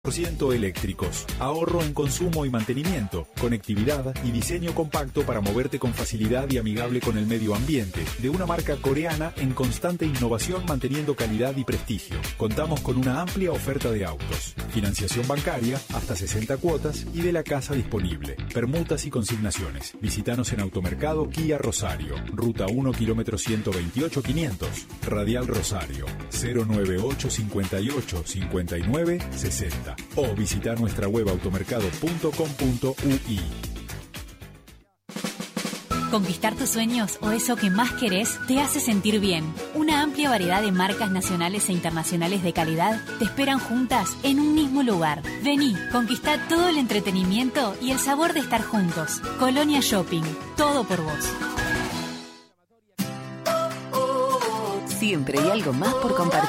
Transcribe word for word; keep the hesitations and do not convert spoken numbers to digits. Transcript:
por ciento eléctricos, ahorro en consumo y mantenimiento, conectividad y diseño compacto para moverte con facilidad y amigable con el medio ambiente, de una marca coreana en constante innovación manteniendo calidad y prestigio. Contamos con una amplia oferta de autos, financiación bancaria hasta sesenta cuotas y de la casa disponible, permutas y consignaciones. Visítanos en Automercado Kia Rosario, Ruta uno, kilómetro ciento veintiocho quinientos, Radial Rosario, cero nueve ocho cinco ocho cinco nueve seis cero. O visitar nuestra web automercado punto com punto u i. Conquistar tus sueños o eso que más querés te hace sentir bien. Una amplia variedad de marcas nacionales e internacionales de calidad te esperan juntas en un mismo lugar. Vení, conquistá todo el entretenimiento y el sabor de estar juntos. Colonia Shopping, todo por vos. Siempre hay algo más por compartir.